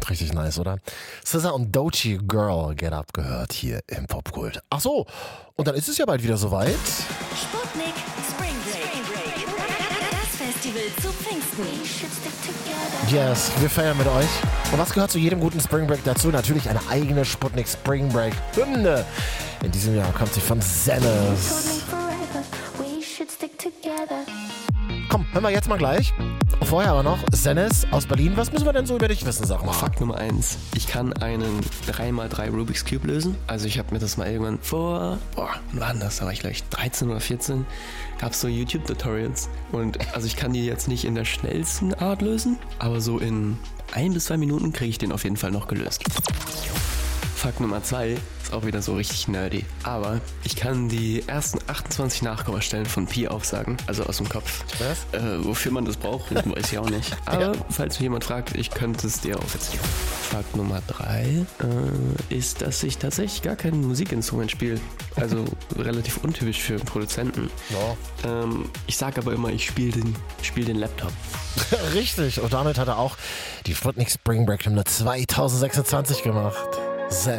Richtig nice, oder? SZA und Doechii Girl Get Up gehört hier im Popkult. Ach so, und dann ist es ja bald wieder soweit. Sputnik Spring Break. Das Festival zu Pfingsten. Yes, wir feiern mit euch. Und was gehört zu jedem guten Spring Break dazu? Natürlich eine eigene Sputnik Spring Break Hymne. In diesem Jahr kommt sie von Zennis. Komm, hören wir jetzt mal gleich. Vorher aber noch, Zennis aus Berlin. Was müssen wir denn so über dich wissen, sag mal? Fakt Nummer 1. Ich kann einen 3x3 Rubik's Cube lösen. Also ich habe mir das mal irgendwann wann war das? Da war ich gleich 13 oder 14. Gab es so YouTube-Tutorials. Und also ich kann die jetzt nicht in der schnellsten Art lösen, aber so in 1 bis 2 Minuten kriege ich den auf jeden Fall noch gelöst. Fakt Nummer 2 ist auch wieder so richtig nerdy. Aber ich kann die ersten 28 Nachkommastellen von Pi aufsagen, also aus dem Kopf. Was? Wofür man das braucht, weiß ich auch nicht. Aber falls mich jemand fragt, ich könnte es dir aufzählen. Fakt Nummer 3 ist, dass ich tatsächlich gar kein Musikinstrument spiele. Also relativ untypisch für Produzenten. Ja. Ich sage aber immer, ich spiele den Laptop. Richtig. Und damit hat er auch die Sputnik Spring Break Hymne 2026 gemacht. Zen.